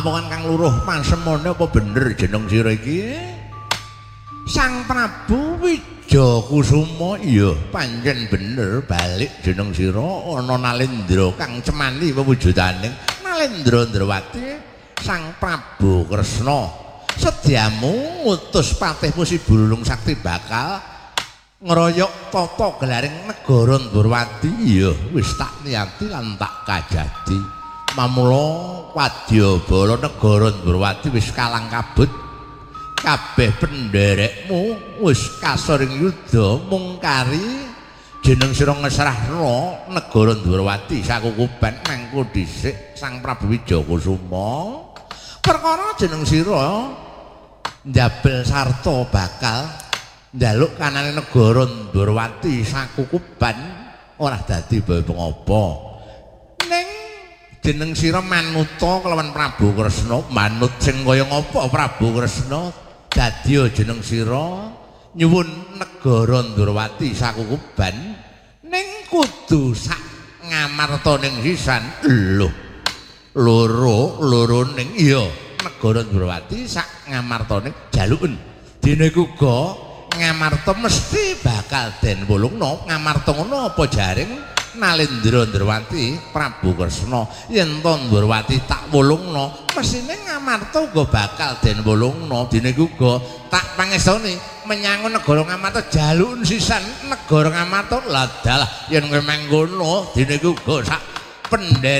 pamongan kang luruh pasemone apa bener jeneng sira iki? Sang Prabu Wijakusuma. Iya, pancen bener balik jeneng sira ana Nalendra kang cemani wewujudaning Nalendra Ndrawati. Sang Prabu Kresna sediamu ngutus patihmu si Bulung Sakti bakal ngeroyok tata gelaring negara Ndrawati. Iya, wis tak niati lan tak kajadi. Mamula wadyabala negara Ndrawati wis kalang kabut. Kabeh penderekmu wis kasoring yuda mung kari jeneng sira ngesrahna negara Ndrawati sakukuban mangko dhisik Sang Prabu Wijakusuma. Perkara jeneng sira njabel sarta bakal njaluk kanane negara Ndrawati sakukuban ora dadi baya pengapa. Ning jeneng sira manuta kelawan Prabu Kresna, manut sing kaya ngapa Prabu Kresna dadi jeneng sira nyuwun negara Ndrawati sakukuban ning kudu sak ngamartaning sisan. Lho, loro ning iya negara Ndrawati sak ngamartaning jaluken dene kuga ngamarta mesti bakal den wolungna. Ngamarta ngono apa jaring Nalendra Ndrawati Prabu Kresna yen to Ndrawati tak wolungna mesine ngamarta uga bakal den wolungna. Dene kuga tak pangestoni menyang negara ngamarta jaluken sisan negara ngamarta. Lah dalah yen kowe mangkono dene kuga sak pendere